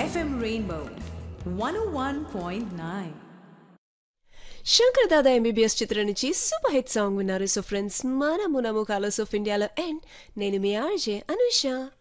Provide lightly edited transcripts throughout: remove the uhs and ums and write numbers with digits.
FM Rainbow 101.9. Shankar Dada MBBS చిత్రం నుంచి super hit song విన్నారు. సో ఫ్రెండ్స్, మనము కలర్స్ ఆఫ్ ఇండియాలో అండ్ నేను మీ ఆర్జే అనుష.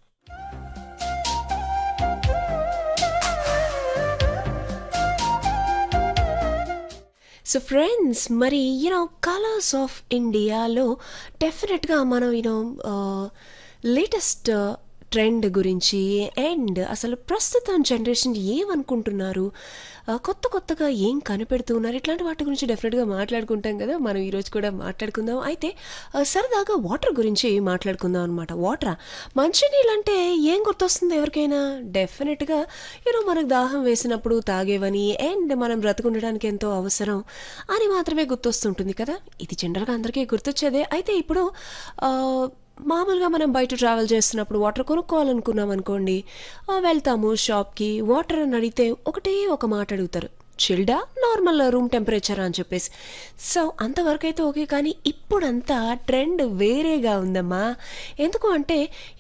సో ఫ్రెండ్స్, మరి కలర్స్ ఆఫ్ ఇండియాలో డెఫినెట్గా మనం లేటెస్ట్ ట్రెండ్ గురించి అండ్ అసలు ప్రస్తుతం జనరేషన్ ఏమనుకుంటున్నారు, కొత్తగా ఏం కనిపెడుతున్నారు, ఇట్లాంటి వాటి గురించి డెఫినెట్గా మాట్లాడుకుంటాం కదా. మనం ఈరోజు కూడా మాట్లాడుకుందాం. అయితే సరదాగా వాటర్ గురించి మాట్లాడుకుందాం అనమాట. వాటరా, మంచినీళ్ళు అంటే ఏం గుర్తొస్తుంది ఎవరికైనా? డెఫినెట్గా మనకు దాహం వేసినప్పుడు తాగేవని అండ్ మనం బ్రతుకుండడానికి ఎంతో అవసరం అని మాత్రమే గుర్తొస్తుంటుంది కదా. ఇది జనరల్గా అందరికీ గుర్తొచ్చేదే. అయితే ఇప్పుడు మామూలుగా మనం బయట ట్రావెల్ చేస్తున్నప్పుడు వాటర్ కొనుక్కోవాలనుకున్నాం అనుకోండి, వెళ్తాము షాప్కి. వాటర్ అని అడిగితే ఒకటే ఒక మాట అడుగుతారు, చిల్డా, నార్మల్ రూమ్ టెంపరేచర్ అని చెప్పేసి. సో అంతవరకు అయితే ఓకే. కానీ ఇప్పుడంతా ట్రెండ్ వేరేగా ఉందమ్మా. ఎందుకు అంటే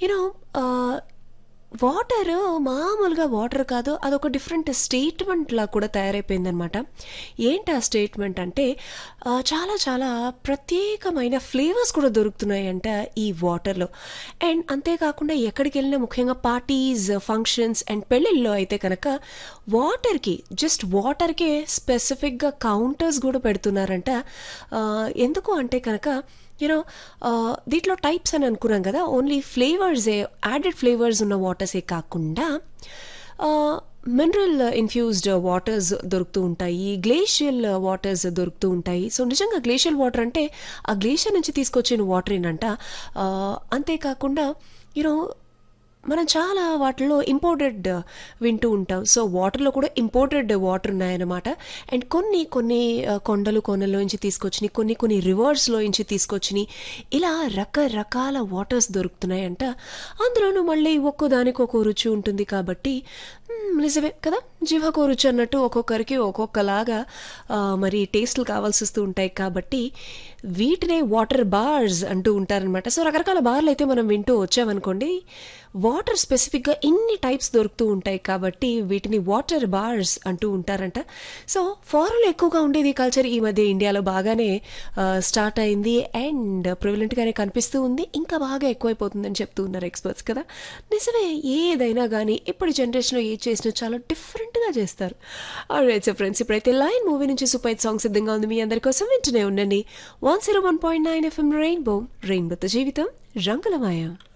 వాటర్ మామూలుగా వాటర్ కాదు, అదొక డిఫరెంట్ స్టేట్మెంట్లా కూడా తయారైపోయిందనమాట. ఏంటి ఆ స్టేట్మెంట్ అంటే చాలా చాలా ప్రత్యేకమైన ఫ్లేవర్స్ కూడా దొరుకుతున్నాయంట ఈ వాటర్లో. అండ్ అంతేకాకుండా ఎక్కడికి వెళ్ళినా, ముఖ్యంగా పార్టీస్, ఫంక్షన్స్ అండ్ పెళ్ళిళ్ళలో అయితే కనుక జస్ట్ వాటర్కే స్పెసిఫిక్గా కౌంటర్స్ కూడా పెడుతున్నారంట. ఎందుకు అంటే కనుక దీంట్లో టైప్స్ అని అనుకున్నాం కదా, ఓన్లీ ఫ్లేవర్సే, యాడెడ్ ఫ్లేవర్స్ ఉన్న వాటర్సే కాకుండా మినరల్ ఇన్ఫ్యూజ్డ్ వాటర్స్ దొరుకుతూ ఉంటాయి, గ్లేషియల్ వాటర్స్ దొరుకుతూ ఉంటాయి. సో నిజంగా గ్లేషియల్ వాటర్ అంటే ఆ గ్లేషియర్ నుంచి తీసుకొచ్చిన వాటర్ ఏంటంట. అంతేకాకుండా మనం చాలా వాటిలో ఇంపోర్టెడ్ వింటూ ఉంటాం. సో వాటర్లో కూడా ఇంపోర్టెడ్ వాటర్ ఉన్నాయన్నమాట. అండ్ కొన్ని కొండల్లో నుంచి తీసుకొచ్చినాయి, కొన్ని రివర్స్లో నుంచి తీసుకొచ్చినాయి, ఇలా రకరకాల వాటర్స్ దొరుకుతున్నాయంట. అందులోనూ మళ్ళీ ఒక్కోదానికి ఒక్కో రుచి ఉంటుంది కాబట్టి నిజమే కదా, జీవకో రుచి అన్నట్టు ఒక్కొక్కరికి ఒక్కొక్కలాగా మరి టేస్ట్లు కావాల్సి వస్తూ ఉంటాయి. కాబట్టి వీటినే వాటర్ బార్స్ అంటూ ఉంటారనమాట. సో రకరకాల బార్లు అయితే మనం వింటూ వచ్చామనుకోండి, వాటర్ స్పెసిఫిక్గా ఇన్ని టైప్స్ దొరుకుతూ ఉంటాయి కాబట్టి వీటిని వాటర్ బార్స్ అంటూ ఉంటారంట. సో ఫారెన్లో ఎక్కువగా ఉండేది కల్చర్ ఈ మధ్య ఇండియాలో బాగానే స్టార్ట్ అయింది అండ్ ప్రివలెంట్గానే కనిపిస్తూ ఉంది. ఇంకా బాగా ఎక్కువైపోతుందని చెప్తూ ఉన్నారు ఎక్స్పర్ట్స్ కదా. నిజమే, ఏదైనా కానీ ఇప్పుడు జనరేషన్లో ఏది చేసినా చాలా డిఫరెంట్గా చేస్తారు. ఆల్రైట్ సో ఫ్రెండ్స్, ఇప్పుడైతే లైన్ మూవీ నుంచి సూపర్ హిట్ సాంగ్ సిద్ధంగా ఉంది మీ అందరి కోసం. వింటూనే ఉండండి 101.9 FM రెయిన్బోతో జీవితం రంగులమయ.